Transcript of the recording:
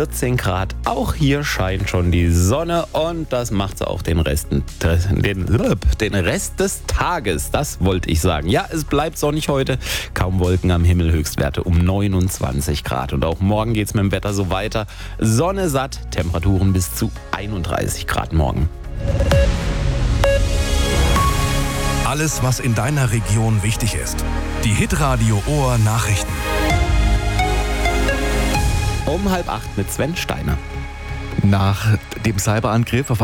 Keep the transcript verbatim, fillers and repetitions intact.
vierzehn Grad. Auch hier scheint schon die Sonne und das macht so auch den Rest, den, den Rest des Tages. Das wollte ich sagen. Ja, es bleibt sonnig heute. Kaum Wolken am Himmel, Höchstwerte um neunundzwanzig Grad. Und auch morgen geht es mit dem Wetter so weiter. Sonne satt, Temperaturen bis zu einunddreißig Grad morgen. Alles, was in deiner Region wichtig ist. Die Hitradio Ohr Nachrichten. Um halb acht mit Sven Steiner. Nach dem Cyberangriff auf